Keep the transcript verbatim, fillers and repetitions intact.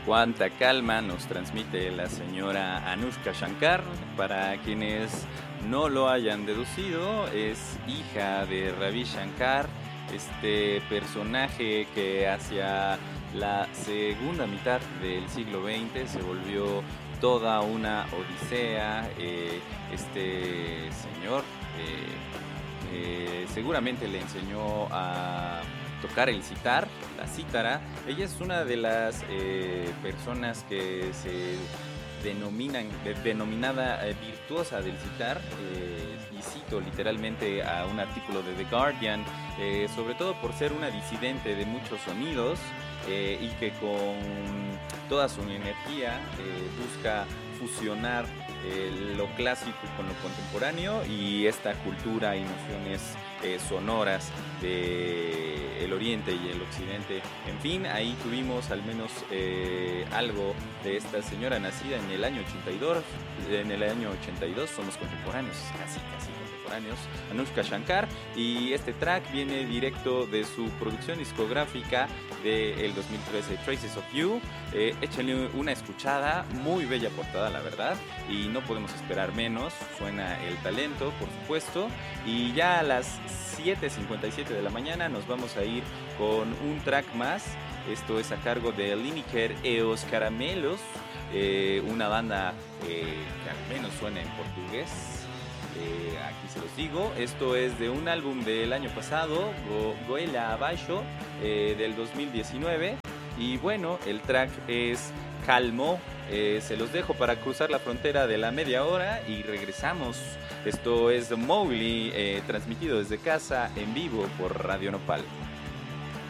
Cuánta calma nos transmite la señora Anushka Shankar. Para quienes no lo hayan deducido, es hija de Ravi Shankar, este personaje que hacia la segunda mitad del siglo veinte se volvió toda una odisea. Eh, este señor eh, eh, seguramente le enseñó a tocar el sitar, la cítara. Ella es una de las eh, personas que se denominan, de, denominada eh, virtuosa del sitar, eh, y cito literalmente a un artículo de The Guardian, eh, sobre todo por ser una disidente de muchos sonidos, eh, y que con toda su energía eh, busca fusionar eh, lo clásico con lo contemporáneo y esta cultura y nociones eh, sonoras de el oriente y el occidente. En fin, ahí tuvimos al menos eh, algo de esta señora nacida en el año ochenta y dos. En el año ochenta y dos somos contemporáneos, casi casi contemporáneos, Anushka Shankar, y este track viene directo de su producción discográfica del dos mil trece, Traces of You. Eh, échenle una escuchada, muy bella portada la verdad, y no podemos esperar menos. Suena el talento, por supuesto, y ya a las siete cincuenta y siete de la mañana nos vamos a ir con un track más. Esto es a cargo de Lineker e os Caramelos, eh, una banda eh, que al menos suena en portugués. Eh, aquí se los digo, esto es de un álbum del año pasado, Go, Goela Abaixo, eh, del dos mil diecinueve, y bueno, el track es Calmo. Eh, se los dejo para cruzar la frontera de la media hora y regresamos. Esto es The Mowgli, eh, transmitido desde casa en vivo por Radio Nopal.